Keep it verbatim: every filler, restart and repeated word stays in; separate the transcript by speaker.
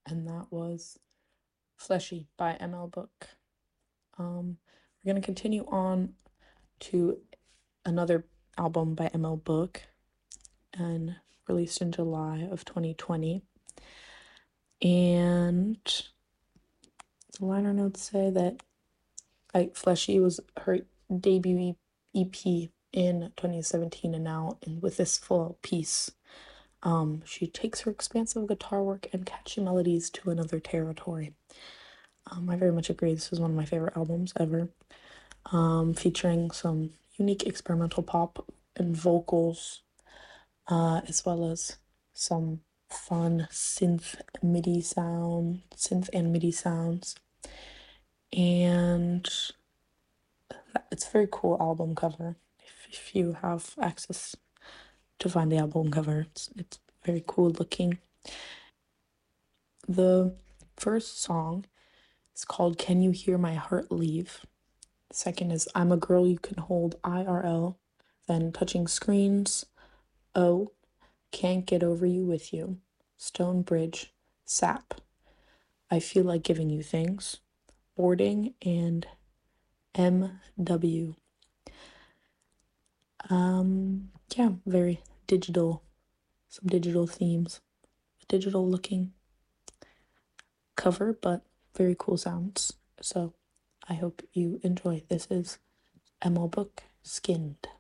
Speaker 1: and that was Fleshy by M L Book. Um, we're gonna continue on to another album by M L Book, and released in July of twenty twenty. And the liner notes say that like Fleshy was her debut E P in twenty seventeen, and now and with this full piece, um, she takes her expansive guitar work and catchy melodies to another territory. Um, I very much agree. This is one of my favorite albums ever, um, featuring some unique experimental pop and vocals, uh, as well as some fun synth MIDI sound, synth and MIDI sounds. And it's a very cool album cover. If, if you have access to find the album cover, it's, it's very cool looking. The first song is called Can You Hear My Heart Leave? The second is I'm a Girl You Can Hold I R L. Then Touching Screens, Oh, Can't Get Over You With You, Stone Bridge, Sap, I Feel Like Giving You Things, Boarding, and M W. Um, yeah, very digital, some digital themes, digital looking cover, but very cool sounds. So I hope you enjoy. This is M L Book, Skinned.